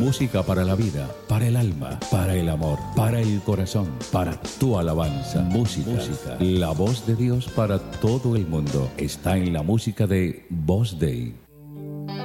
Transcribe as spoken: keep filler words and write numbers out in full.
Música para la vida, para el alma, para el amor, para el corazón, para tu alabanza. Música, música. La voz de Dios para todo el mundo está en la música de Voz Dei.